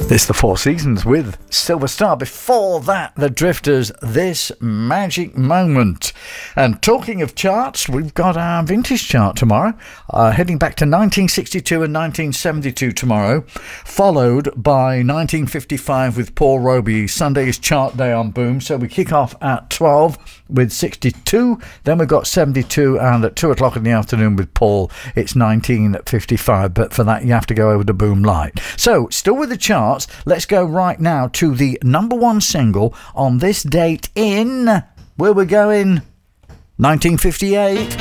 It's the Four Seasons with Silver Star. Before that, the Drifters, This Magic Moment. And talking of charts, we've got our vintage chart tomorrow, heading back to 1962 and 1972 tomorrow, followed by 1955 with Paul Roby. Sunday is chart day on Boom, so we kick off at 12 with 62, then we've got 72, and at 2 o'clock in the afternoon with Paul, it's 1955, but for that you have to go over to Boom Light. So, still with the charts, let's go right now to the number one single on this date in, where we're going, 1958.